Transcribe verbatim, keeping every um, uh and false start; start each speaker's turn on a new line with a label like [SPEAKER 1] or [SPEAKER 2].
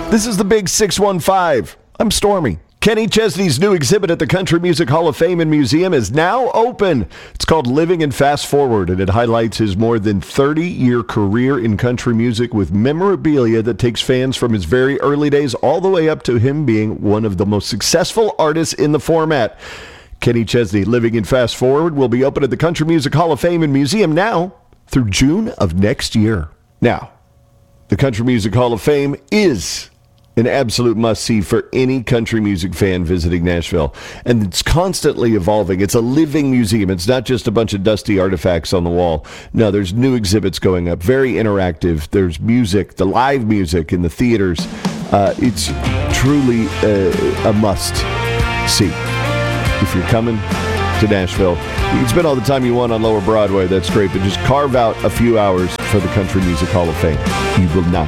[SPEAKER 1] This is the Big six one five. I'm Stormy. Kenny Chesney's new exhibit at the Country Music Hall of Fame and Museum is now open. It's called Living in Fast Forward, and it highlights his more than thirty-year career in country music with memorabilia that takes fans from his very early days all the way up to him being one of the most successful artists in the format. Kenny Chesney, Living in Fast Forward, will be open at the Country Music Hall of Fame and Museum now through June of next year. Now, the Country Music Hall of Fame is an absolute must-see for any country music fan visiting Nashville. And it's constantly evolving. It's a living museum. It's not just a bunch of dusty artifacts on the wall. No, there's new exhibits going up, very interactive. There's music, the live music in the theaters. Uh, it's truly uh, a must-see. If you're coming to Nashville, you can spend all the time you want on Lower Broadway. That's great. But just carve out a few hours for the Country Music Hall of Fame. You will not